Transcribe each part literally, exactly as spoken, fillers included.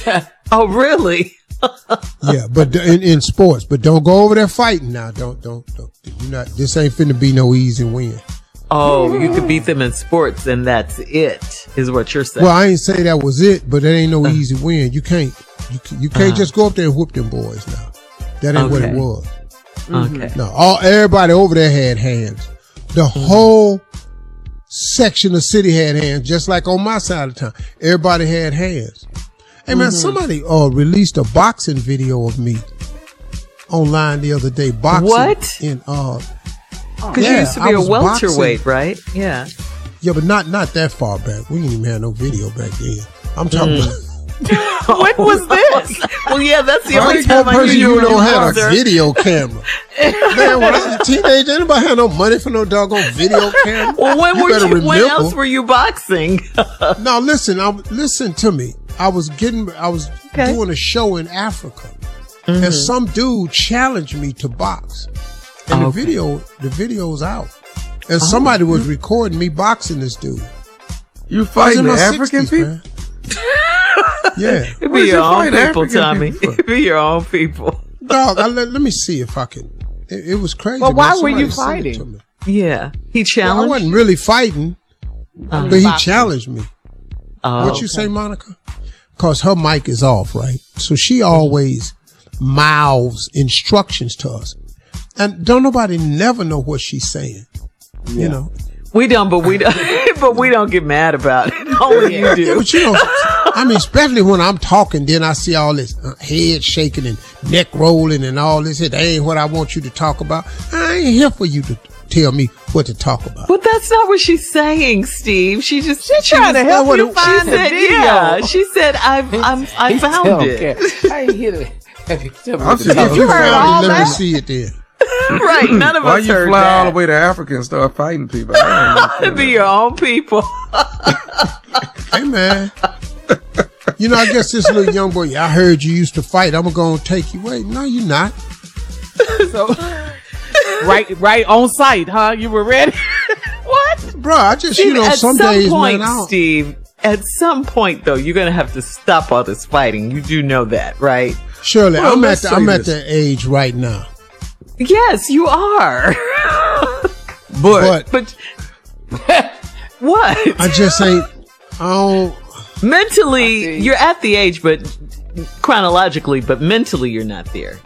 Oh, really? Yeah, but in, in sports, but don't go over there fighting now. Don't, don't, don't. You not. This ain't finna be no easy win. Oh, you could beat them in sports, and that's it. Is what you're saying? Well, I ain't say that was it, but that ain't no easy win. You can't. You, you can't uh, just go up there and whoop them boys now. That ain't okay. what it was. Okay. No, all everybody over there had hands. The mm-hmm. whole section of city had hands, just like on my side of town. Everybody had hands. Hey man, mm-hmm. somebody uh, released a boxing video of me online the other day. Boxing. What? In uh, because yeah, you used to be a welterweight, boxing. Right? Yeah. Yeah, but not not that far back. We didn't even have no video back then. I'm talking Mm. about. When was this? Well, yeah, that's the Right, only time I knew you were don't have a video camera. Man, when I was a teenager, anybody had no money for no doggone video camera. Well, when you were you? remember. When else were you boxing? Now listen, I, listen to me. I was getting, I was okay. doing a show in Africa, mm-hmm. and some dude challenged me to box, and oh, the video, the video's out, and oh. somebody was recording me boxing this dude. You fighting the African sixties, people? Yeah. It'd be your own people, Tommy. It'd be your own people. Dog, I, let, let me see if I can. It, it was crazy. Well, why man. were you Somebody fighting? Yeah. He challenged? Well, I wasn't really fighting, uh, but he challenged me. Oh, what okay. you say, Monica? Because her mic is off, right? So she always mouths instructions to us. And don't nobody never know what she's saying. Yeah. You know? We don't, but we don't, but we don't get mad about it. Only you do. Yeah, but you know, I mean, especially when I'm talking, then I see all this uh, head shaking and neck rolling and all this. That ain't what I want you to talk about. I ain't here for you to tell me what to talk about. But that's not what she's saying, Steve. She just she's she trying was, to help you she find said, the video. Yeah, she said, I've, I'm, I found it. I ain't here to have you tell me. I'm what to just- talk You about. heard all Let that? me see it then. Right, none of Why us you heard fly that. all the way to Africa and start fighting people? I To be your own people. Hey man, you know, I guess this little young boy, I heard you used to fight. I'm gonna take you away. No, you're not. So, right, right on site, huh? You were ready. What? Bro, I just, Steve, you know, at some, some days, point, man, I don't. Steve, at some point, though, you're going to have to stop all this fighting. You do know that, right? Shirley, Well, I'm at let's the, say I'm at this. the age right now. Yes, you are. But, But But what? I just ain't, I don't, Mentally, you're at the age, but chronologically, but mentally, you're not there.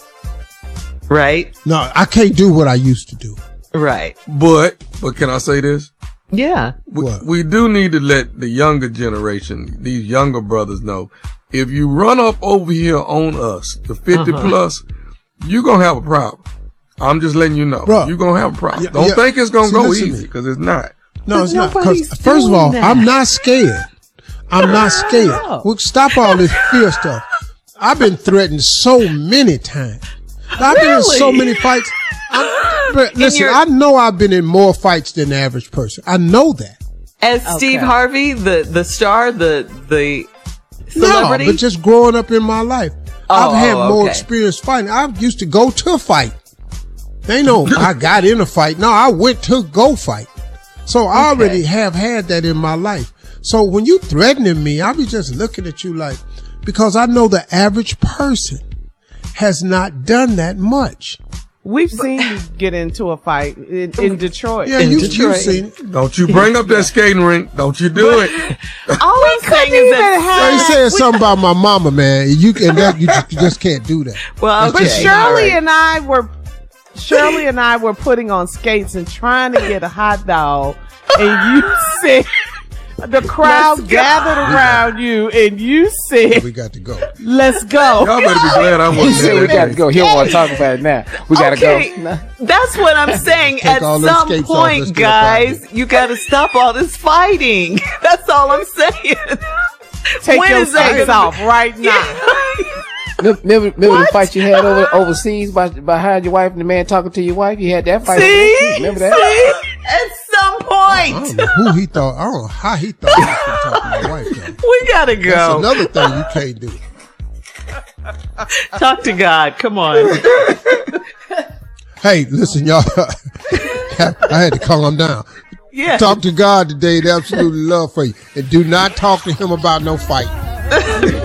Right? no, I can't do what I used to do. Right. but, but can I say this? Yeah. We, What? we do need to let the younger generation, these younger brothers know, if you run up over here on us, the fifty Uh-huh. plus, you're going to have a problem. I'm just letting you know. Bruh. You're going to have a problem. Yeah, Don't yeah. think it's going to See, go listen to easy, me. because it's not. No, But it's not. nobody's Because first of all, doing that. I'm not scared. I'm not scared. Well, stop all this fear stuff. I've been threatened so many times. I've been in so Really? many fights. I'm, but listen, your- I know I've been in more fights than the average person. I know that. As Steve Okay. Harvey, the, the star, the, the celebrity. No, but just growing up in my life, Oh, I've had oh, more okay. experience fighting. I used to go to fight. They know I got in a fight. No, I went to go fight. So I already have had that in my life. So when you threatening me, I'll be just looking at you like, because I know the average person has not done that much. We've seen you get into a fight in, in Detroit. Yeah, In you, Detroit. you've seen it. Don't you bring up that skating rink. Don't you do it. All I'm saying is So that. he said something about my mama, man. You can that you just, you just can't do that. Well, But okay. Shirley all right. and I were Shirley and I were putting on skates and trying to get a hot dog, and you said the crowd Let's go. gathered around you, and you said, We got to go. "Let's go." Y'all better be glad I He wasn't said there we that got to day. go. He don't want to talk about it now. We got to Okay, go. that's what I'm saying. Take At all them some skates off, point, let's get up out of guys, you got to stop all this fighting. That's all I'm saying. Take When your is that skates gonna- off right now. Remember, remember, remember the fight you had over overseas by, behind your wife and the man talking to your wife? You had that fight. See? Remember that? See? At some I point, don't know who he thought. I don't know how he thought he was going to talk to my wife. Though. we got to That's go. another thing you can't do. Talk to God. Come on. Hey, listen, y'all. I had to calm down. Yeah. Talk to God today. They absolutely love for you. And do not talk to him about no fight.